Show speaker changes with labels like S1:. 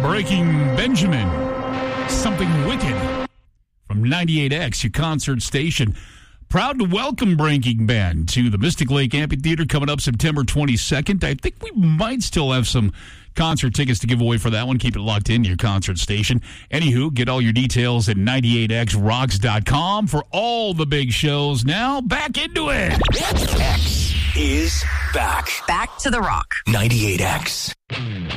S1: Breaking Benjamin. Something Wicked from 98X, your concert station. Proud to welcome Breaking Ben to the Mystic Lake Amphitheater coming up September 22nd. I think we might still have some concert tickets to give away for that one. Keep it locked in to your concert station. Anywho, get all your details at 98xrocks.com for all the big shows. Now, back into it.
S2: X is back.
S3: Back to the rock.
S2: 98X.